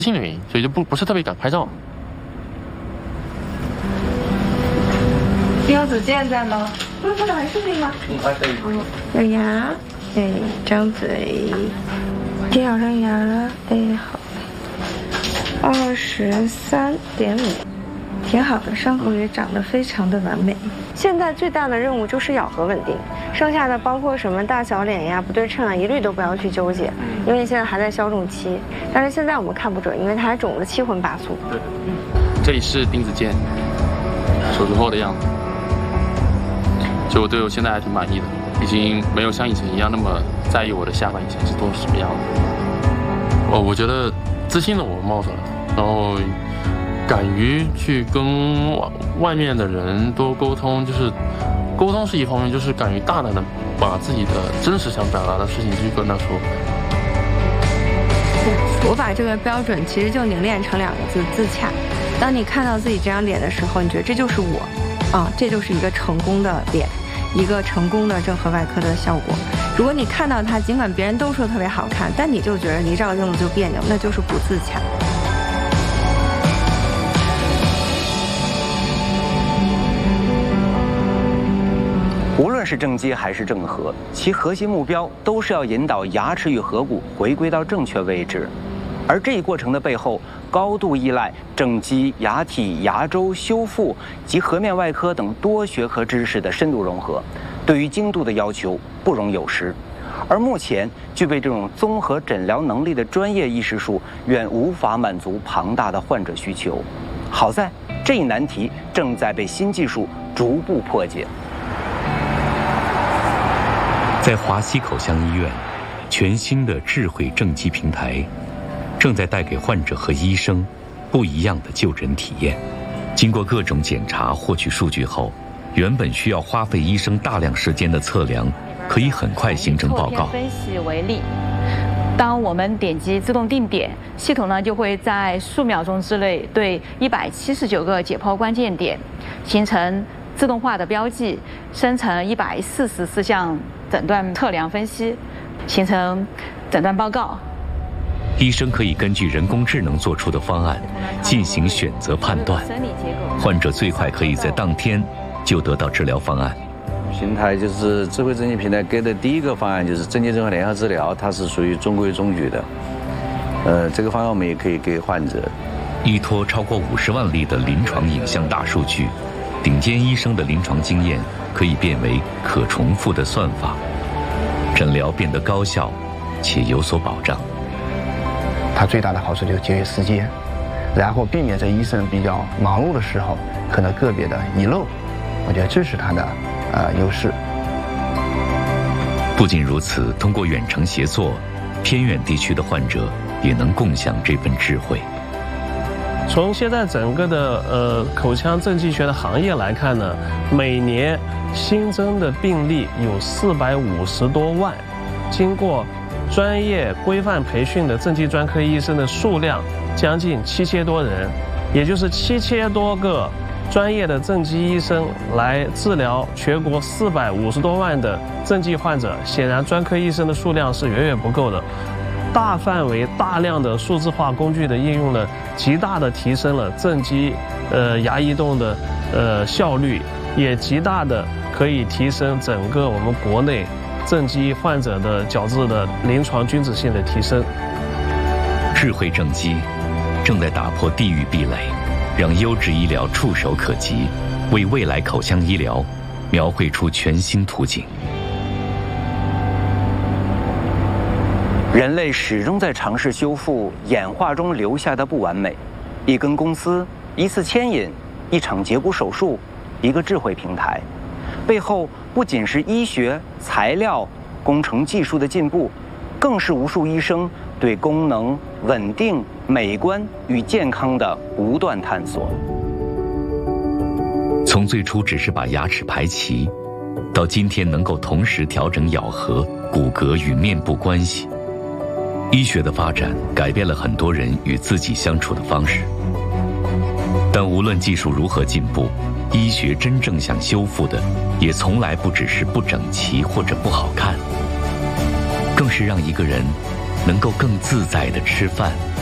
性的原因，所以就不是特别敢拍照。 标子健在吗？不是短视频吗？ 还可以。 有牙，哎，张嘴，贴好上牙，哎，好，23.5，挺好的，伤口也长得非常的完美。现在最大的任务就是咬合稳定，剩下的包括什么大小脸呀、不对称啊，一律都不要去纠结，因为现在还在消肿期。但是现在我们看不准，因为它还肿得七荤八素。 对，这里是钉子剑，手术后的样子。就我对我现在还挺满意的，已经没有像以前一样那么在意我的下巴以前是做什么样的。我觉得自信的我冒出来了，然后敢于去跟外面的人多沟通，就是沟通是一方面，就是敢于大胆的把自己的真实想表达的事情去跟他说。 我把这个标准其实就凝练成2个字：自洽。当你看到自己这张脸的时候，你觉得这就是我，这就是一个成功的脸，一个成功的正颌外科的效果。如果你看到它，尽管别人都说特别好看，但你就觉得一照镜子就别扭，那就是不自洽。 无论是正畸还是正颌，其核心目标都是要引导牙齿与颌骨回归到正确位置。而这一过程的背后，高度依赖正畸、牙体、牙周修复及颌面外科等多学科知识的深度融合，对于精度的要求不容有失。而目前具备这种综合诊疗能力的专业医师数远无法满足庞大的患者需求。好在这一难题正在被新技术逐步破解。 在华西口腔医院，全新的智慧正畸平台正在带给患者和医生不一样的就诊体验。经过各种检查获取数据后，原本需要花费医生大量时间的测量，可以很快形成报告。 分析为例，当我们点击自动定点，系统呢就会在数秒钟之内对179个解剖关键点形成自动化的标记，生成144项诊断测量分析，形成诊断报告。 医生可以根据人工智能做出的方案进行选择判断，患者最快可以在当天就得到治疗方案。 平台就是智慧正畸平台给的第一个方案，就是正畸正颌联合治疗，它是属于中规中矩的。这个方案我们也可以给患者。 依托超过50万例的临床影像大数据，顶尖医生的临床经验可以变为可重复的算法，诊疗变得高效且有所保障。 它最大的好处就是节约时间，然后避免在医生比较忙碌的时候可能个别的遗漏，我觉得这是它的优势。 不仅如此，通过远程协作，偏远地区的患者也能共享这份智慧。 从现在整个的口腔正畸学的行业来看呢，每年新增的病例有450多万，经过专业规范培训的正畸专科医生的数量将近7000多人，也就是7000多个专业的正畸医生来治疗全国450多万的正畸患者。显然专科医生的数量是远远不够的。大范围大量的数字化工具的应用呢，极大的提升了正畸牙移动的效率，也极大的可以提升整个我们国内正畸患者的矫治的临床均值性的提升。 智慧正畸正在打破地域壁垒，让优质医疗触手可及，为未来口腔医疗描绘出全新图景。 人类始终在尝试修复演化中留下的不完美。一根公司，一次牵引，一场截骨手术，一个智慧平台，背后不仅是医学、材料、工程技术的进步，更是无数医生对功能、稳定、美观与健康的不断探索。 从最初只是把牙齿排齐，到今天能够同时调整咬合、骨骼与面部关系。医学的发展改变了很多人与自己相处的方式，但无论技术如何进步，医学真正想修复的也从来不只是不整齐或者不好看，更是让一个人能够更自在地吃饭、